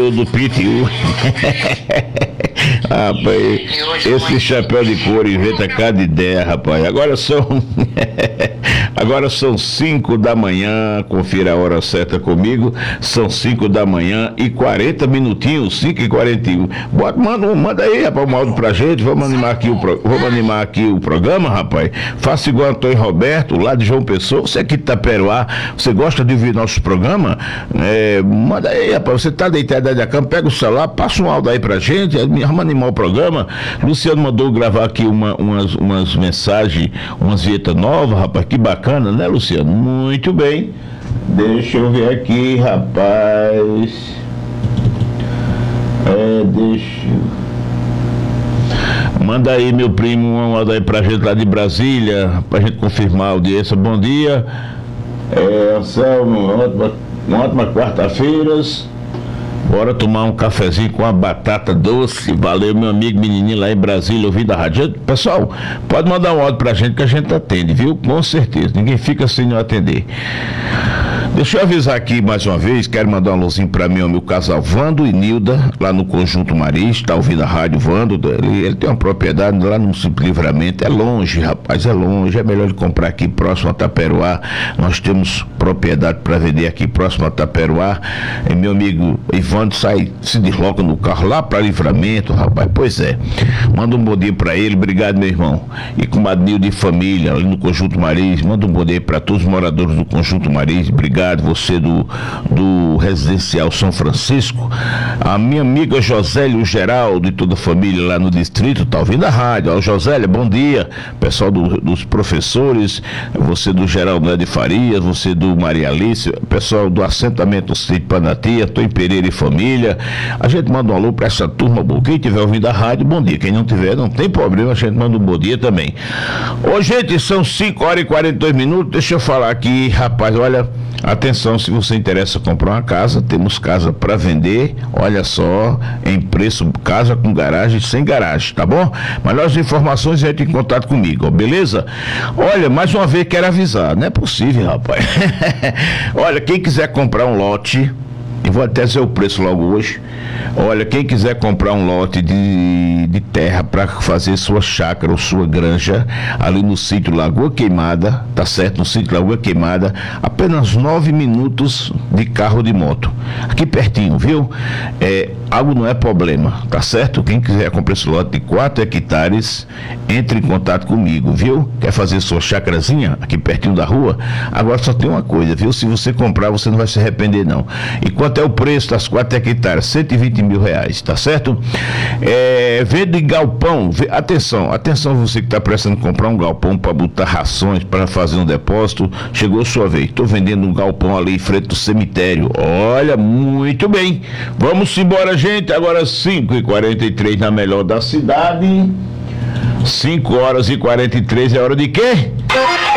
do Pitiu. Rapaz, esse chapéu de couro inventa cada ideia, rapaz. Agora são 5 da manhã, confira a hora certa comigo, são 5 da manhã e 40 minutinhos, 5h41. Manda aí, rapaz, um áudio pra gente, vamos animar aqui o programa, rapaz. Faça igual Antônio Roberto, lá de João Pessoa, você aqui de Itaperuá, você gosta de ouvir nosso programa? Manda aí, rapaz, você tá deitado aí da cama, pega o celular, passa um áudio aí pra gente, vamos animar o programa. Luciano mandou gravar aqui umas mensagens, umas vinhetas novas, rapaz, que bacana, né, Luciano? Muito bem. Deixa eu ver aqui, rapaz. Manda aí, meu primo, um áudio aí pra gente lá de Brasília, pra gente confirmar a audiência. Bom dia. Anselmo, uma ótima quarta-feira. Bora tomar um cafezinho com a batata doce. Valeu, meu amigo menininho lá em Brasília, ouvindo a rádio. Pessoal, pode mandar um áudio pra gente que a gente atende, viu? Com certeza, ninguém fica sem não atender. Deixa eu avisar aqui mais uma vez, quero mandar um alôzinho pra mim, ao meu casal Vando e Nilda, lá no Conjunto Maris, tá ouvindo a rádio Vando, ele tem uma propriedade lá no Simples Livramento, é longe, rapaz, é longe, é melhor ele comprar aqui próximo a Itaperuá, nós temos propriedade para vender aqui próximo a Itaperuá, e meu amigo Ivando se desloca no carro lá para Livramento, rapaz, pois é, manda um bom dia pra ele, obrigado, meu irmão, e com o Nilda e família, ali no Conjunto Maris, manda um bom dia pra todos os moradores do Conjunto Maris, obrigado, você do Residencial São Francisco, a minha amiga Josélia, o Geraldo e toda a família lá no distrito, tá ouvindo a rádio. Ó, Josélia, bom dia, pessoal dos professores, você do Geraldo de Farias, você do Maria Alice, pessoal do assentamento Sítio Panatia, Tom Pereira e família, a gente manda um alô pra essa turma boa, quem tiver ouvindo a rádio, bom dia, quem não tiver, não tem problema, a gente manda um bom dia também. Ô gente, são 5h42, deixa eu falar aqui, rapaz, olha, atenção, se você interessa comprar uma casa, temos casa para vender, olha só, em preço, casa com garagem, sem garagem, tá bom? Maiores informações, entre em contato comigo, ó, beleza? Olha, mais uma vez quero avisar, não é possível, rapaz. Olha, quem quiser comprar um lote, eu vou até dizer o preço logo hoje. Olha, quem quiser comprar um lote de terra para fazer sua chácara ou sua granja ali no sítio Lagoa Queimada, tá certo? No sítio Lagoa Queimada, apenas 9 minutos de carro de moto. Aqui pertinho, viu? Algo não é problema, tá certo? Quem quiser comprar esse lote de 4 hectares, entre em contato comigo, viu? Quer fazer sua chácarazinha aqui pertinho da rua? Agora só tem uma coisa, viu? Se você comprar, você não vai se arrepender, não. E quanto é o preço das 4 hectares? R$120 mil, tá certo? Vende galpão, atenção, você que está precisando comprar um galpão para botar rações, para fazer um depósito, chegou a sua vez, estou vendendo um galpão ali em frente do cemitério, olha, muito bem, vamos embora, gente, agora 5h43 na melhor da cidade, 5h43 é hora de quê?